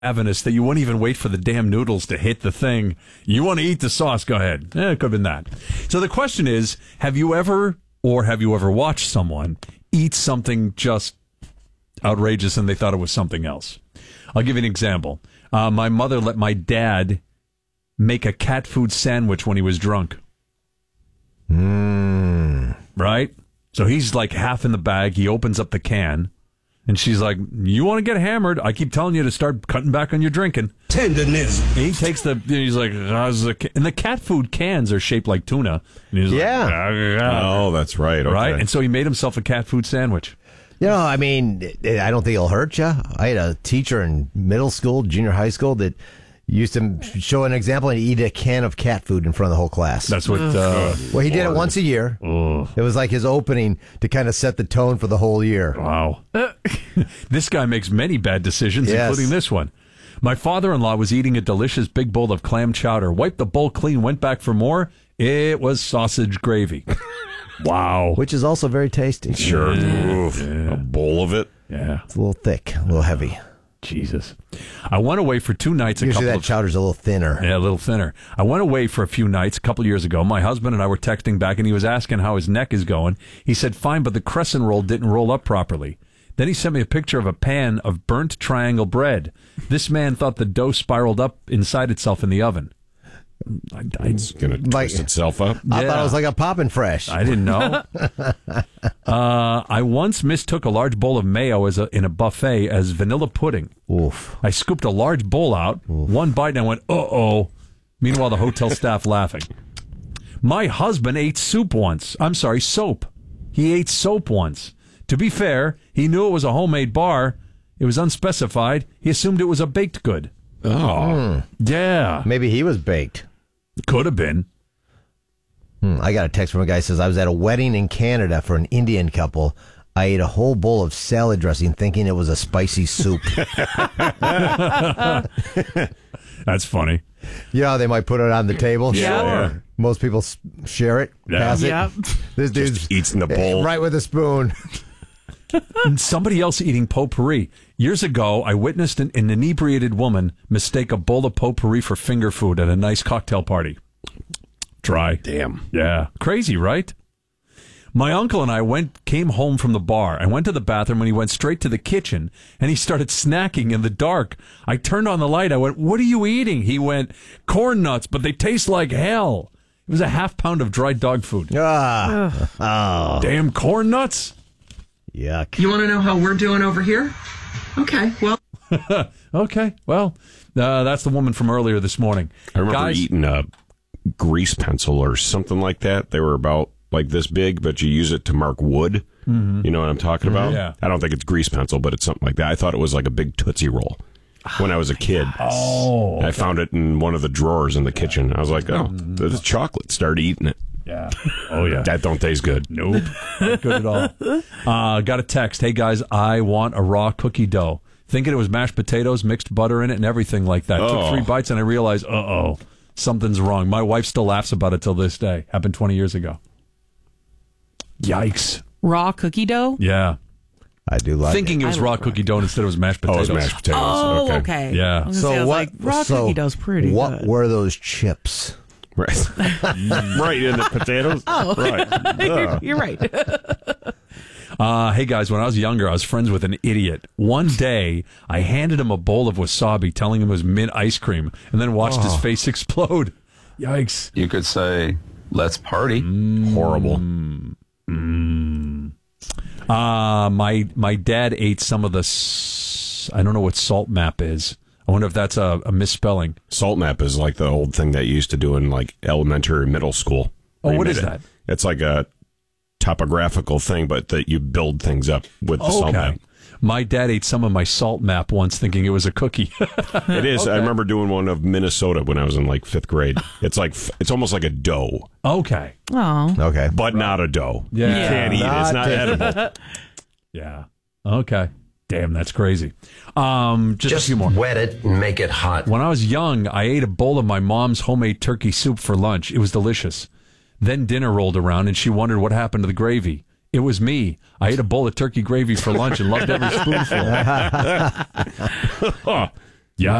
ravenous that you wouldn't even wait for the damn noodles to hit the thing. You want to eat the sauce? Go ahead. It could have been that. So the question is, have you ever watched someone eat something just outrageous and they thought it was something else? I'll give you an example. My mother let my dad make a cat food sandwich when he was drunk. Right? So he's like half in the bag. He opens up the can. And she's like, you want to get hammered? I keep telling you to start cutting back on your drinking. Tenderness. And he takes he's like, and the cat food cans are shaped like tuna. And he's like, oh, that's right. Okay. Right? And so he made himself a cat food sandwich. You know, I mean, I don't think it'll hurt you. I had a teacher in middle school, junior high school, that used to show an example and eat a can of cat food in front of the whole class. That's what... well, he did it once a year. It was like his opening to kind of set the tone for the whole year. Wow. This guy makes many bad decisions, including this one. My father-in-law was eating a delicious big bowl of clam chowder, wiped the bowl clean, went back for more. It was sausage gravy. Wow. Which is also very tasty. Sure. A bowl of it. Yeah. It's a little thick, a little heavy. Jesus. I went away for 2 nights. Usually that chowder's a little thinner. Yeah, a little thinner. I went away for a few nights a couple years ago. My husband and I were texting back, and he was asking how his neck is going. He said, fine, but the crescent roll didn't roll up properly. Then he sent me a picture of a pan of burnt triangle bread. This man thought the dough spiraled up inside itself in the oven. It's going to twist itself up. I thought it was like a Poppin' Fresh. I didn't know. I once mistook a large bowl of mayo in a buffet as vanilla pudding. Oof. I scooped a large bowl out, one bite, and I went, uh-oh. Meanwhile, the hotel staff laughing. My husband ate soap. He ate soap once. To be fair, he knew it was a homemade bar. It was unspecified. He assumed it was a baked good. Oh. Yeah. Maybe he was baked. Could have been. I got a text from a guy who says, I was at a wedding in Canada for an Indian couple. I ate a whole bowl of salad dressing thinking it was a spicy soup. That's funny. You know how they might put it on the table? Yeah. Sure. Most people share it, pass it. This dude just eats in the bowl. Right with a spoon. And somebody else eating potpourri. Years ago, I witnessed an inebriated woman mistake a bowl of potpourri for finger food at a nice cocktail party. Try. Damn. Yeah. Crazy, right? My uncle and I came home from the bar. I went to the bathroom and he went straight to the kitchen and he started snacking in the dark. I turned on the light. I went, what are you eating? He went, corn nuts, but they taste like hell. It was a half pound of dried dog food. Damn corn nuts. Yuck. You want to know how we're doing over here? Okay, well. Okay, well, that's the woman from earlier this morning. I remember eating a grease pencil or something like that. They were about like this big, but you use it to mark wood. Mm-hmm. You know what I'm talking about? Yeah. I don't think it's grease pencil, but it's something like that. I thought it was like a big Tootsie Roll when I was a kid. Oh, okay. I found it in one of the drawers in the kitchen. I was like, oh, this is chocolate. Started eating it. Yeah. Oh, yeah. That don't taste good. Nope. Not good at all. Got a text. Hey, guys, I want a raw cookie dough. Thinking it was mashed potatoes, mixed butter in it, and everything like that. Took 3 bites, and I realized, something's wrong. My wife still laughs about it till this day. Happened 20 years ago. Yikes. Raw cookie dough? Yeah. I do like Thinking it was raw cookie dough instead it was mashed potatoes. Oh, it was mashed potatoes. Oh, okay. Yeah. I was gonna say, raw cookie dough's pretty what good. were those chips? Right. Right in the potatoes. Oh, right. You're right. Hey, guys, when I was younger, I was friends with an idiot. One day, I handed him a bowl of wasabi, telling him it was mint ice cream, and then watched his face explode. Yikes. You could say, let's party. Horrible. My dad ate some of the, I don't know what salt map is. I wonder if that's a misspelling. Salt map is like the old thing that you used to do in like elementary or middle school. Oh, what is that? It's like a topographical thing, but that you build things up with the salt map. My dad ate some of my salt map once thinking it was a cookie. It is. Okay. I remember doing one of Minnesota when I was in like 5th grade. It's almost like a dough. Okay. Oh. Okay. But not a dough. Yeah. You can't eat it. It's not edible. Yeah. Okay. Damn, that's crazy. Just a few more. Wet it and make it hot. When I was young, I ate a bowl of my mom's homemade turkey soup for lunch. It was delicious. Then dinner rolled around, and she wondered what happened to the gravy. It was me. I ate a bowl of turkey gravy for lunch and loved every spoonful.